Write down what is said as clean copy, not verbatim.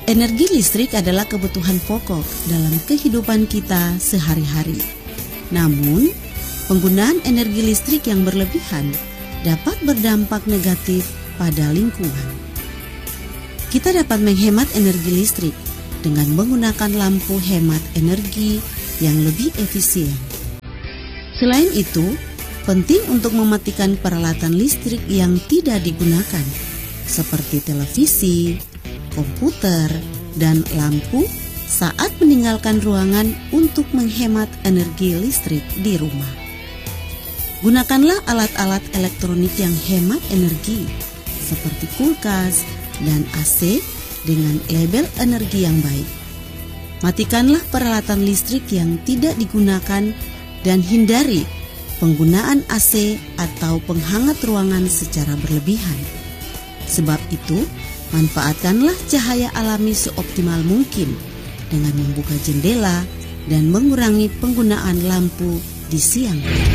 Energi listrik adalah kebutuhan pokok dalam kehidupan kita sehari-hari. Namun, penggunaan energi listrik yang berlebihan dapat berdampak negatif pada lingkungan. Kita dapat menghemat energi listrik dengan menggunakan lampu hemat energi yang lebih efisien. Selain itu, penting untuk mematikan peralatan listrik yang tidak digunakan, seperti televisi, komputer, dan lampu saat meninggalkan ruangan untuk menghemat energi listrik di rumah. Gunakanlah alat-alat elektronik yang hemat energi, seperti kulkas dan AC dengan label energi yang baik. Matikanlah peralatan listrik yang tidak digunakan dan hindari penggunaan AC atau penghangat ruangan secara berlebihan. Sebab itu, manfaatkanlah cahaya alami seoptimal mungkin dengan membuka jendela dan mengurangi penggunaan lampu di siang hari.